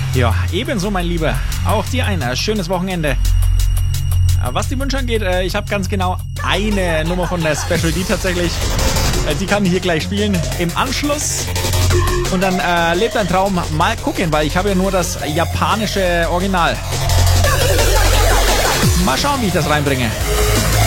Ja, ebenso, mein Lieber. Auch dir ein schönes Wochenende. Was die Wünsche angeht, ich habe ganz genau eine Nummer von der Special D tatsächlich. Die kann ich hier gleich spielen im Anschluss. Und dann lebt ein Traum. Mal gucken, weil ich habe ja nur das japanische Original. Mal schauen, wie ich das reinbringe.